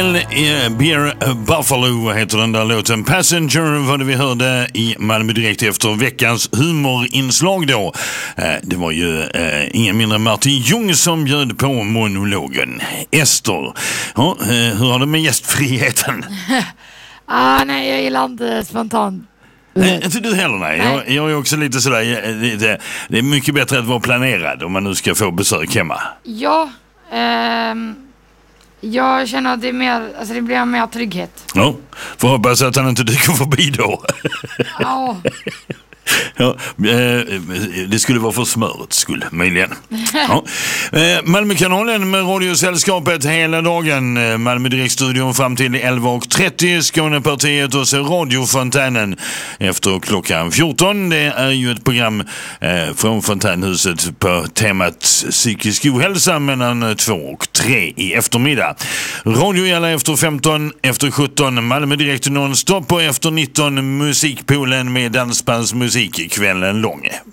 Beer Buffalo heter den där låten. Passenger var det vi hörde i Malmö direkt efter veckans humorinslag då. Det var ju ingen mindre än Martin Ljung som bjöd på monologen. Ester, ja, hur har det med gästfriheten? Nej, jag gillar inte spontant. Nej, inte du heller, nej. Jag är också lite sådär, det är mycket bättre att vara planerad om man nu ska få besök hemma. Ja, jag känner att det är mer, alltså det blir mer trygghet. Ja, får hoppas att han inte dyker förbi då. Ja. Ja, det skulle vara för smörets skull, möjligen. Ja. Malmökanalen med Radiosällskapet hela dagen. Malmö direktstudion fram till 11:30. Skånepartiet och så Radiofontänen efter klockan 14. Det är ju ett program från Fontänhuset på temat psykisk ohälsa mellan 2 och 3 i eftermiddag. Radio gäller efter 15, efter 17 Malmö direkt nonstop och efter 19 musikpoolen med dansbandsmusik kvällen lång.